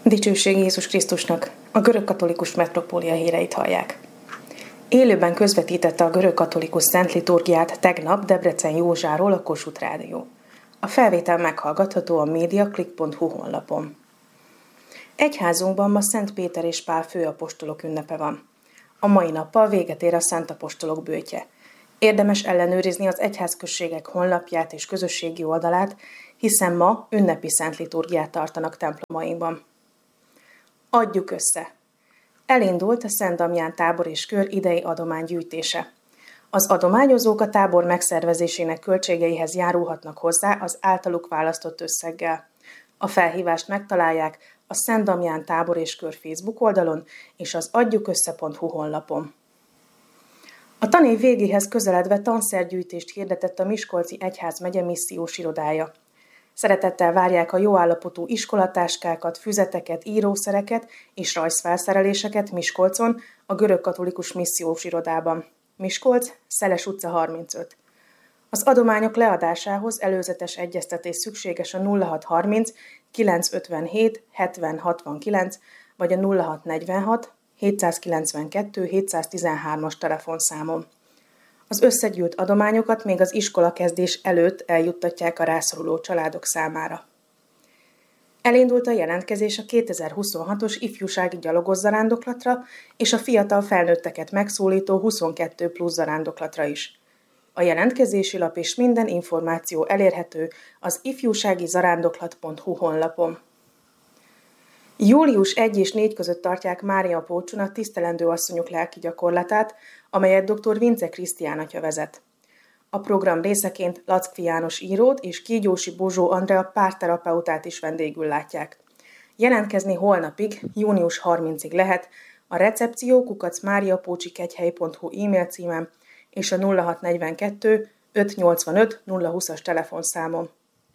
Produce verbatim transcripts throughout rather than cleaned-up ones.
Dicsőség Jézus Krisztusnak! A görögkatolikus metropólia híreit hallják. Élőben közvetítette a görögkatolikus szent liturgiát tegnap Debrecen Józsáról a Kossuth Rádió. A felvétel meghallgatható a mediaclick pont hu honlapon. Egyházunkban ma Szent Péter és Pál főapostolok ünnepe van. A mai nappal véget ér a Szent Apostolok bőtje. Érdemes ellenőrizni az egyházközségek honlapját és közösségi oldalát, hiszen ma ünnepi szent liturgiát tartanak templomainkban. Adjuk össze! Elindult a Szent Damján tábor és kör idei adománygyűjtése. Az adományozók a tábor megszervezésének költségeihez járulhatnak hozzá az általuk választott összeggel. A felhívást megtalálják a Szent Damján tábor és kör Facebook oldalon és az adjuk össze pont hu honlapon. A tanév végéhez közeledve tanszergyűjtést hirdetett a Miskolci Egyházmegye missziós irodája. Szeretettel várják a jó állapotú iskolatáskákat, füzeteket, írószereket és rajzfelszereléseket Miskolcon, a görögkatolikus missziós irodában. Miskolc, Szeles utca harmincöt. Az adományok leadásához előzetes egyeztetés szükséges a nulla hat harminc kilencszázötvenhét hetven hatvankilenc vagy a nulla hat negyvenhat hétszázkilencvenkettő hétszáztizenhármas telefonszámon. Az összegyűjt adományokat még az iskolakezdés előtt eljuttatják a rászoruló családok számára. Elindult a jelentkezés a kétezer-huszonhatos ifjúsági gyalogos zarándoklatra és a fiatal felnőtteket megszólító huszonkettő plusz zarándoklatra is. A jelentkezési lap és minden információ elérhető az ifjúsági zarándoklat pont hu honlapon. július elején és négy között tartják Máriapócson a tisztelendő asszonyok lelki gyakorlatát, amelyet dr. Vince Krisztián atya vezet. A program részeként Lackfi János írót és Kígyósi Bozsó Andrea párterapeutát is vendégül látják. Jelentkezni holnapig, június harmincadikáig lehet a recepció kukac máriapócsikegyhely pont hu e-mail címen és a nulla hat negyvenkettő ötszáznyolcvanöt nulla húszas telefonszámon.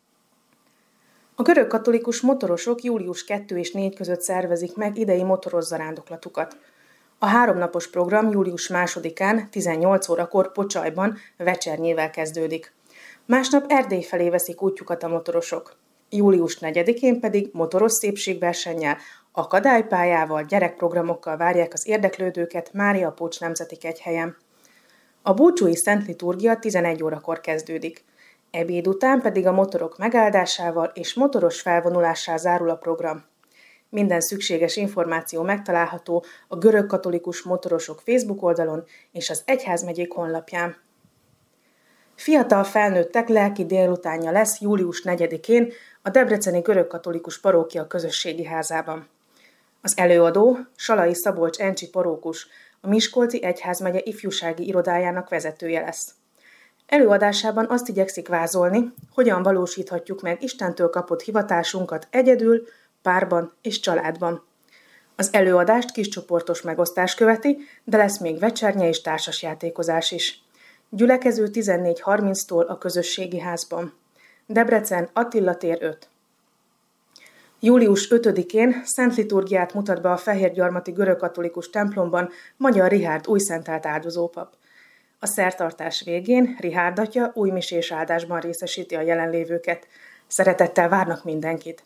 A görögkatolikus motorosok július kettő és négy között szervezik meg idei motoros zarándoklatukat. A háromnapos program július másodikán tizennyolc órakor Pocsajban vecsernyével kezdődik. Másnap Erdély felé veszik útjukat a motorosok. július negyedikén pedig motoros szépségversennyel, akadálypályával, gyerekprogramokkal várják az érdeklődőket Máriapócs nemzeti kegyhelyen. A búcsúi szent liturgia tizenegy órakor kezdődik. Ebéd után pedig a motorok megáldásával és motoros felvonulással zárul a program. Minden szükséges információ megtalálható a görögkatolikus motorosok Facebook oldalon és az egyházmegyék honlapján. Fiatal felnőttek lelki délutánja lesz július negyedikén a debreceni görögkatolikus parókia közösségi házában. Az előadó Salai Szabolcs Encsi parókus, a Miskolci Egyházmegye ifjúsági irodájának vezetője lesz. Előadásában azt igyekszik vázolni, hogyan valósíthatjuk meg Istentől kapott hivatásunkat egyedül, párban és családban. Az előadást kiscsoportos megosztás követi, de lesz még vecsernya és társasjátékozás is. Gyülekező tizennégy harminctól a közösségi házban. Debrecen, Attila tér öt. július ötödikén szent liturgiát mutat be a Fehérgyarmati görögkatolikus templomban Magyar Rihárd újszentelt áldozópap. A szertartás végén Rihárd atya újmisés áldásban részesíti a jelenlévőket. Szeretettel várnak mindenkit!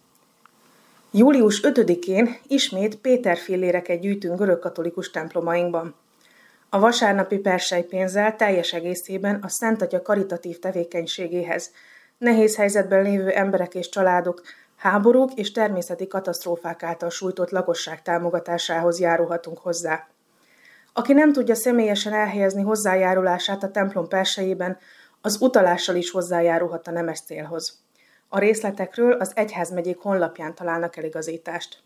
július ötödikén ismét Péter filléreket gyűjtünk görögkatolikus templomainkban. A vasárnapi perselypénzzel teljes egészében a Szent Atya karitatív tevékenységéhez, nehéz helyzetben lévő emberek és családok, háborúk és természeti katasztrófák által sújtott lakosság támogatásához járulhatunk hozzá. Aki nem tudja személyesen elhelyezni hozzájárulását a templom persejében, az utalással is hozzájárulhat a nemes célhoz. A részletekről az egyházmegyék honlapján találnak eligazítást.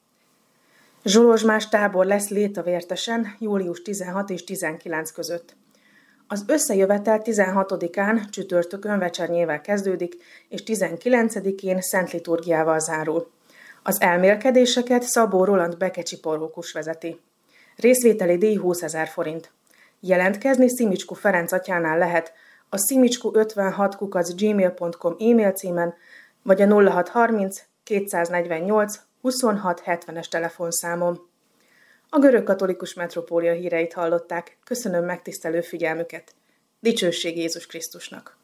Zsolozsmás tábor lesz Létavértesen július tizenhat és tizenkilenc között. Az összejövetel tizenhatodikán csütörtökön vecsernyével kezdődik, és tizenkilencedikén szent liturgiával zárul. Az elmélkedéseket Szabó Roland Bekecsi parókus vezeti. Részvételi díj húszezer forint. Jelentkezni Szimicskú Ferenc atyánál lehet a szimicskú ötvenhat kukac gmail pont com e-mail címen, vagy a nulla hat harminc kétszáznegyvennyolc huszonhat hetvenes telefonszámon. A görögkatolikus metropólia híreit hallották. Köszönöm megtisztelő figyelmüket. Dicsőség Jézus Krisztusnak!